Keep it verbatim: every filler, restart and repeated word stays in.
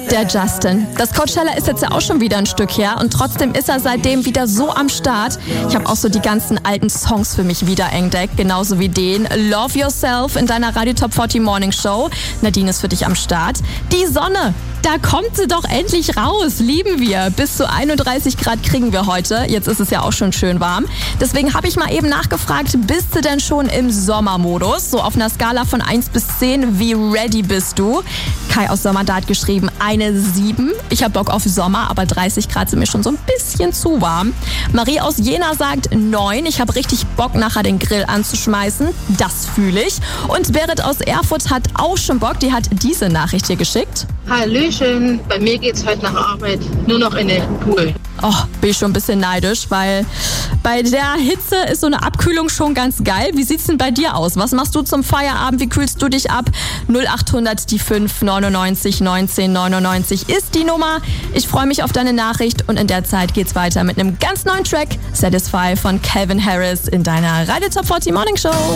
Der Justin. Das Coachella ist jetzt ja auch schon wieder ein Stück her und trotzdem ist er seitdem wieder so am Start. Ich habe auch so die ganzen alten Songs für mich wieder entdeckt, genauso wie den Love Yourself in deiner Radio Top vierzig Morning Show. Nadine ist für dich am Start. Die Sonne, da kommt sie doch endlich raus, lieben wir. Bis zu einunddreißig Grad kriegen wir heute. Jetzt ist es ja auch schon schön warm. Deswegen habe ich mal eben nachgefragt, bist du denn schon im Sommermodus? So auf einer Skala von eins bis zehn, wie ready bist du? Kai aus Sommerda hat geschrieben, eine sieben. Ich habe Bock auf Sommer, aber dreißig Grad sind mir schon so ein bisschen zu warm. Marie aus Jena sagt neun. Ich habe richtig Bock, nachher den Grill anzuschmeißen. Das fühle ich. Und Berit aus Erfurt hat auch schon Bock. Die hat diese Nachricht hier geschickt. Hallöchen, bei mir geht's heute nach Arbeit nur noch in den Pool. Oh, bin ich schon ein bisschen neidisch, weil bei der Hitze ist so eine Abkühlung schon ganz geil. Wie sieht's denn bei dir aus? Was machst du zum Feierabend? Wie kühlst du dich ab? null acht hundert die fünf neunundneunzig neunzehn neunundneunzig ist die Nummer. Ich freue mich auf deine Nachricht und in der Zeit geht's weiter mit einem ganz neuen Track. Satisfy von Calvin Harris in deiner Radio Top vierzig Morning Show.